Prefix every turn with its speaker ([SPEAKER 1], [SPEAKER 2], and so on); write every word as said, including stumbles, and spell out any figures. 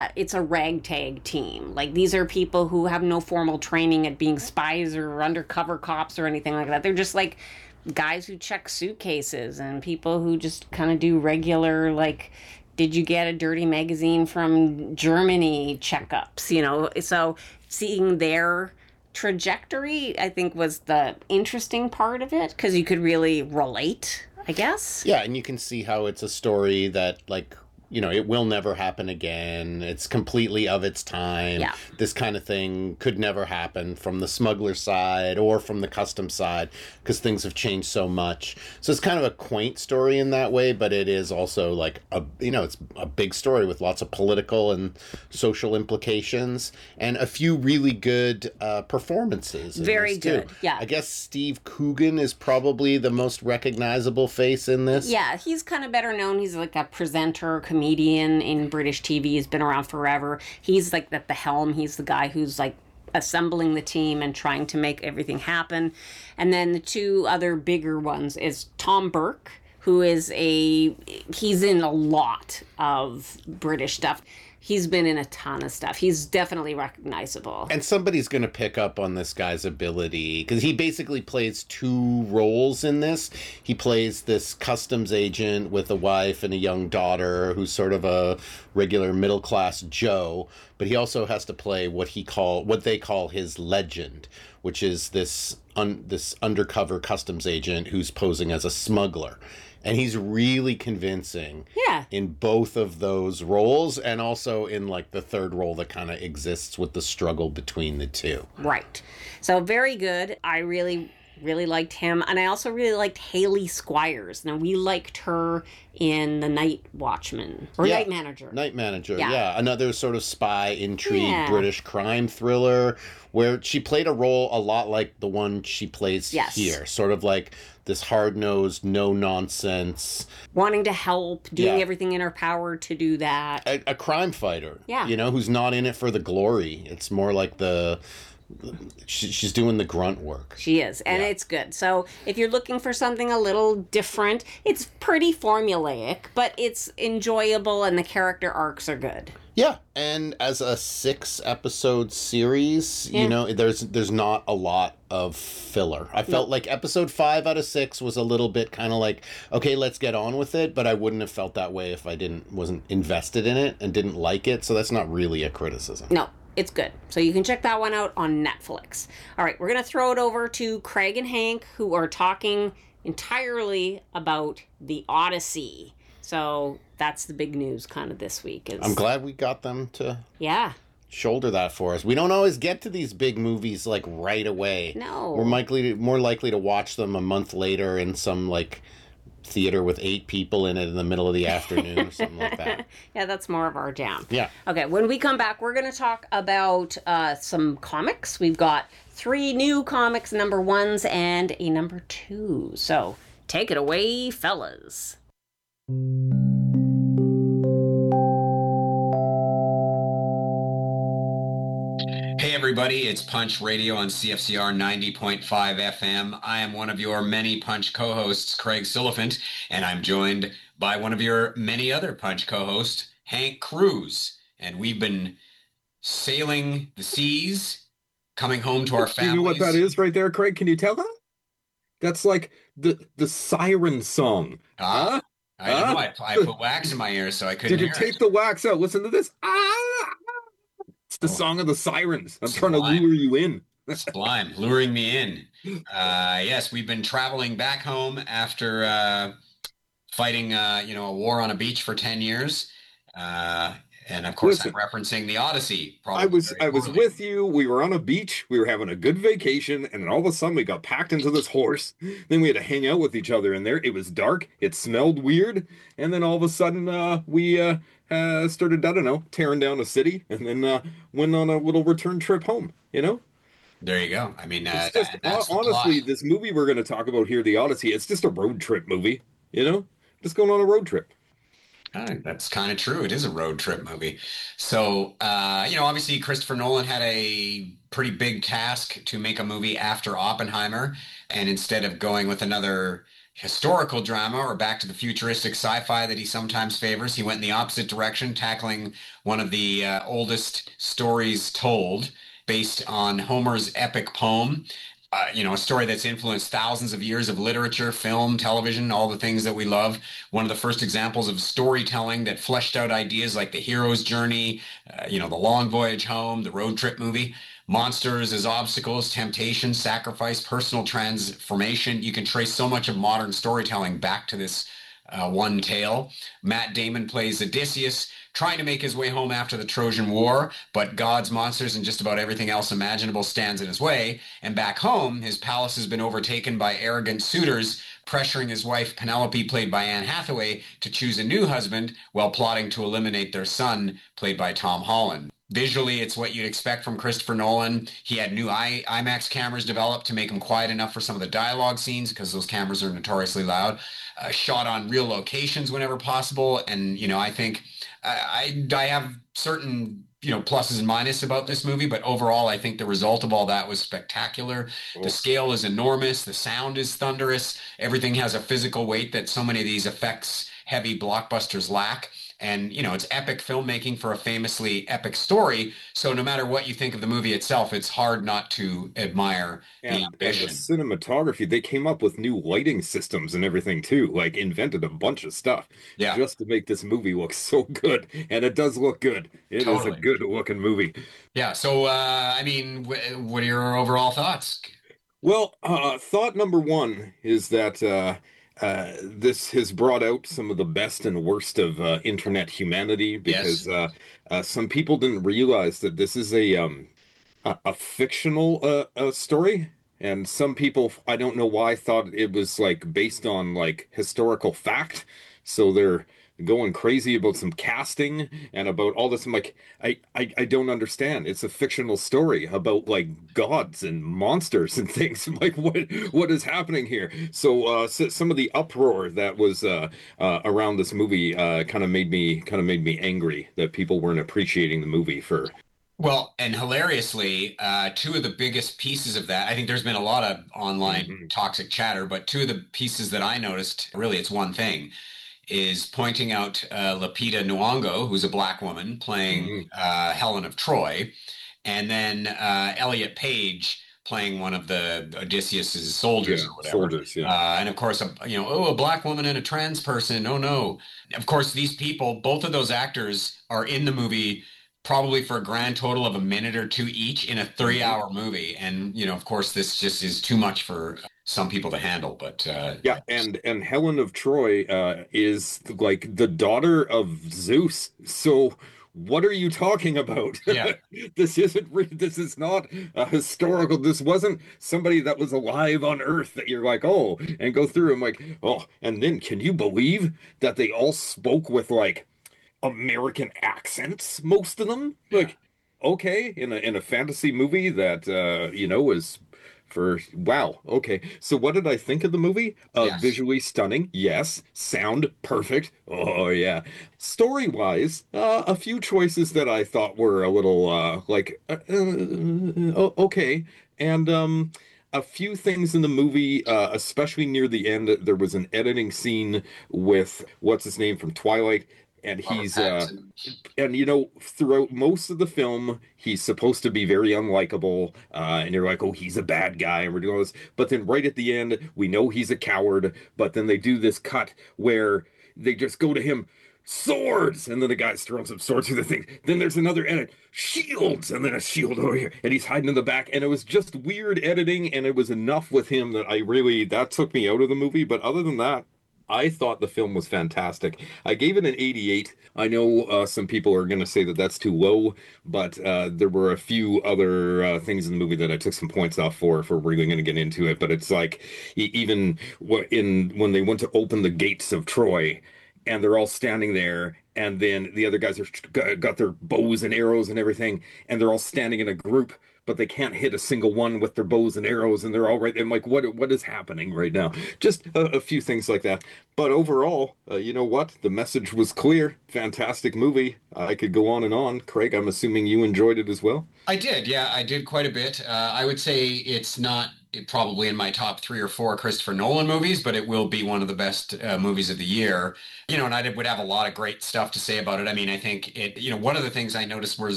[SPEAKER 1] it's a ragtag team. Like, these are people who have no formal training at being spies or undercover cops or anything like that. They're just like guys who check suitcases and people who just kind of do regular, like, did you get a dirty magazine from Germany checkups, you know? So seeing their trajectory, I think, was the interesting part of it, because you could really relate, I guess.
[SPEAKER 2] Yeah, and you can see how it's a story that, like, you know, it will never happen again. It's completely of its time.
[SPEAKER 1] Yeah.
[SPEAKER 2] This kind of thing could never happen from the smuggler side or from the custom side, because things have changed so much. So it's kind of a quaint story in that way, but it is also like a, you know, it's a big story with lots of political and social implications and a few really good uh, performances. in
[SPEAKER 1] Very
[SPEAKER 2] this, too.
[SPEAKER 1] good, yeah.
[SPEAKER 2] I guess Steve Coogan is probably the most recognizable face in this.
[SPEAKER 1] Yeah, he's kind of better known. He's like a presenter, comedian in British T V. He's been around forever. He's like at the helm. He's the guy who's like assembling the team and trying to make everything happen. And then the two other bigger ones is Tom Burke, who is a, he's in a lot of British stuff. He's been in a ton of stuff. He's definitely recognizable.
[SPEAKER 2] And somebody's going to pick up on this guy's ability, because he basically plays two roles in this. He plays this customs agent with a wife and a young daughter who's sort of a regular middle-class Joe, but he also has to play what he call what they call his legend, which is this un, this undercover customs agent who's posing as a smuggler. And he's really convincing
[SPEAKER 1] Yeah.
[SPEAKER 2] in both of those roles, and also in like the third role that kind of exists with the struggle between the two.
[SPEAKER 1] Right. So very good. I really, really liked him. And I also really liked Haley Squires. Now, we liked her in The Night Watchman, or
[SPEAKER 2] Yeah.
[SPEAKER 1] Night Manager.
[SPEAKER 2] Night Manager,
[SPEAKER 1] Yeah.
[SPEAKER 2] yeah. Another sort of spy intrigue
[SPEAKER 1] Yeah.
[SPEAKER 2] British crime thriller where she played a role a lot like the one she plays
[SPEAKER 1] Yes.
[SPEAKER 2] here. Sort of like this hard-nosed, no-nonsense,
[SPEAKER 1] Wanting to help, doing
[SPEAKER 2] Yeah.
[SPEAKER 1] everything in her power to do that.
[SPEAKER 2] a, a crime fighter.
[SPEAKER 1] Yeah.
[SPEAKER 2] You know, who's not in it for the glory. It's more like the... She, she's doing the grunt work.
[SPEAKER 1] She is, and
[SPEAKER 2] Yeah.
[SPEAKER 1] it's good. So if you're looking for something a little different, it's pretty formulaic, but it's enjoyable and the character arcs are good.
[SPEAKER 2] Yeah, and as a six-episode series,
[SPEAKER 1] Yeah.
[SPEAKER 2] you know, there's there's not a lot of filler. I felt like episode five out of six was a little bit kind of like, okay, let's get on with it, but I wouldn't have felt that way if I didn't wasn't invested in it and didn't like it. So that's not really a criticism.
[SPEAKER 1] No, it's good. So you can check that one out on Netflix. All right, we're going to throw it over to Craig and Hank, who are talking entirely about the Odyssey. So that's the big news kind of this week. Is,
[SPEAKER 2] I'm glad we got them to
[SPEAKER 1] Yeah.
[SPEAKER 2] shoulder that for us. We don't always get to these big movies like right away.
[SPEAKER 1] No.
[SPEAKER 2] We're likely to, more likely to watch them a month later in some like theater with eight people in it in the middle of the afternoon or something like that.
[SPEAKER 1] Yeah, that's more of our jam.
[SPEAKER 2] Yeah.
[SPEAKER 1] Okay, when we come back, we're going to talk about uh, some comics. We've got three new comics, number ones and a number two. So take it away, fellas.
[SPEAKER 3] Hey everybody, it's Punch Radio on C F C R ninety point five F M. I am one of your many Punch co-hosts, Craig Silliphant, and I'm joined by one of your many other Punch co-hosts, Hank Cruz. And we've been sailing the seas, coming home to our
[SPEAKER 4] Do
[SPEAKER 3] families.
[SPEAKER 4] you know what that is right there, Craig? Can you tell that? That's like the the siren song.
[SPEAKER 3] Ah,
[SPEAKER 4] Huh?
[SPEAKER 3] I don't
[SPEAKER 4] Huh?
[SPEAKER 3] know. I, I put wax in my ears so I couldn't
[SPEAKER 4] Did you
[SPEAKER 3] hear
[SPEAKER 4] take
[SPEAKER 3] it.
[SPEAKER 4] the wax out? Listen to this. Ah! It's the
[SPEAKER 3] Oh.
[SPEAKER 4] song of the sirens. I'm trying to
[SPEAKER 3] Sublime.
[SPEAKER 4] lure you in.
[SPEAKER 3] Sublime, luring me in. Uh, yes, we've been traveling back home after uh, fighting, uh, you know, a war on a beach for ten years. Uh, and of course,
[SPEAKER 4] Listen.
[SPEAKER 3] I'm referencing the Odyssey. Probably
[SPEAKER 4] I was
[SPEAKER 3] very
[SPEAKER 4] I was
[SPEAKER 3] poorly.
[SPEAKER 4] with you. We were on a beach. We were having a good vacation, and then all of a sudden we got packed into this horse. Then we had to hang out with each other in there. It was dark. It smelled weird, and then all of a sudden uh, we uh, uh, started I don't know tearing down a city, and then uh, went on a little return trip home. You know.
[SPEAKER 3] There you go. I mean, uh,
[SPEAKER 4] It's just,
[SPEAKER 3] that, that's the
[SPEAKER 4] honestly,
[SPEAKER 3] plot.
[SPEAKER 4] this movie we're going to talk about here, The Odyssey, it's just a road trip movie, you know? Just going on a road trip.
[SPEAKER 3] Uh, that's kind of true. It is a road trip movie. So, uh, you know, obviously Christopher Nolan had a pretty big task to make a movie after Oppenheimer. And instead of going with another historical drama or back to the futuristic sci-fi that he sometimes favors. He went in the opposite direction, tackling one of the uh, oldest stories told, based on Homer's epic poem. Uh, you know, a story that's influenced thousands of years of literature, film, television, all the things that we love. One of the first examples of storytelling that fleshed out ideas like the hero's journey, uh, you know, the long voyage home, the road trip movie. Monsters as obstacles, temptation, sacrifice, personal transformation. You can trace so much of modern storytelling back to this uh, one tale. Matt Damon plays Odysseus, trying to make his way home after the Trojan War, but gods, monsters, and just about everything else imaginable stands in his way. And back home, his palace has been overtaken by arrogant suitors, pressuring his wife Penelope, played by Anne Hathaway, to choose a new husband while plotting to eliminate their son, played by Tom Holland. Visually, it's what you'd expect from Christopher Nolan. He had new I- IMAX cameras developed to make him quiet enough for some of the dialogue scenes, because those cameras are notoriously loud. Uh, shot on real locations whenever possible. And, you know, I think I, I, I have certain, you know, pluses and minuses about this movie, but overall, I think the result of all that was spectacular. The scale is enormous. The sound is thunderous. Everything has a physical weight that so many of these effects-heavy blockbusters lack. And, you know, it's epic filmmaking for a famously epic story. So no matter what you think of the movie itself, it's hard not to admire
[SPEAKER 4] And,
[SPEAKER 3] the
[SPEAKER 4] and the
[SPEAKER 3] ambition.
[SPEAKER 4] cinematography, they came up with new lighting systems and everything too, like invented a bunch of stuff
[SPEAKER 3] Yeah,
[SPEAKER 4] just to make this movie look so good. And it does look good. It is
[SPEAKER 3] totally.
[SPEAKER 4] a good looking movie.
[SPEAKER 3] Yeah. So, uh, I mean, wh- what are your overall thoughts?
[SPEAKER 4] Well, uh, thought number one is that uh, uh, this has brought out some of the best and worst of uh, internet humanity, because
[SPEAKER 3] Yes.
[SPEAKER 4] uh, uh, some people didn't realize that this is a um, a, a fictional uh, uh, story, and some people, I don't know why, thought it was like based on like historical fact. So they're going crazy about some casting and about all this. I'm like, I, I, I don't understand. It's a fictional story about like gods and monsters and things. I'm like, what what is happening here? So, uh, so some of the uproar that was uh, uh, around this movie uh, kind of made me kind of made me angry that people weren't appreciating the movie for.
[SPEAKER 3] Well, and hilariously, uh, two of the biggest pieces of that, I think there's been a lot of online
[SPEAKER 4] Mhm.
[SPEAKER 3] toxic chatter, but two of the pieces that I noticed, really, it's one thing, is pointing out uh, Lupita Nyong'o, who's a black woman playing
[SPEAKER 4] Mhm.
[SPEAKER 3] uh, Helen of Troy, and then uh, Elliot Page playing one of the Odysseus's soldiers
[SPEAKER 4] Yeah,
[SPEAKER 3] or whatever.
[SPEAKER 4] soldiers. Yeah.
[SPEAKER 3] Uh, and of course, a, you know, oh, a black woman and a trans person. Oh no. Of course, these people, both of those actors are in the movie probably for a grand total of a minute or two each in a three hour movie. And, you know, of course, this just is too much for some people to handle. But uh,
[SPEAKER 4] Yeah, and and Helen of Troy uh, is like the daughter of Zeus. So what are you talking about?
[SPEAKER 3] yeah,
[SPEAKER 4] This isn't re this is not a historical. This wasn't somebody that was alive on Earth that you're like, oh, and go through. I'm like, oh, and then can you believe that they all spoke with like American accents, most of them?
[SPEAKER 3] yeah.
[SPEAKER 4] Like, okay, in a in a fantasy movie that uh, you know, is for wow, okay. So what did I think of the movie? Uh
[SPEAKER 3] Yes.
[SPEAKER 4] visually stunning, yes. Sound perfect. Oh yeah. Story-wise, uh, a few choices that I thought were a little uh like uh, uh, uh, okay. And um a few things in the movie, uh, especially near the end, there was an editing scene with what's his name from Twilight, and
[SPEAKER 3] Robert
[SPEAKER 4] he's uh
[SPEAKER 3] Pattinson.
[SPEAKER 4] and you know, throughout most of the film, he's supposed to be very unlikable, uh, and you're like, oh, he's a bad guy, and we're doing all this. But then right at the end, we know he's a coward. But then they do this cut where they just go to him, swords, and then the guy's throwing some swords through the thing. Then there's another edit, shields, and then a shield over here, and he's hiding in the back. And it was just weird editing, and it was enough with him that I really that took me out of the movie. But other than that, I thought the film was fantastic. I gave it an eighty-eight. I know uh, some people are going to say that that's too low, but uh, there were a few other uh, things in the movie that I took some points off for, if we're really going to get into it. But it's like e- even wh- in when they went to open the gates of Troy, and they're all standing there, and then the other guys are got their bows and arrows and everything, and they're all standing in a group, but they can't hit a single one with their bows and arrows, and they're all right. I'm like, what what is happening right now? Just a, a few things like that. But overall, uh, you know what? The message was clear. Fantastic movie. I could go on and on. Craig, I'm assuming you enjoyed it as well.
[SPEAKER 3] I did, yeah, I did quite a bit. Uh, I would say it's not it probably in my top three or four Christopher Nolan movies, but it will be one of the best uh, movies of the year. You know, and I would have a lot of great stuff to say about it. I mean, I think it, you know, one of the things I noticed was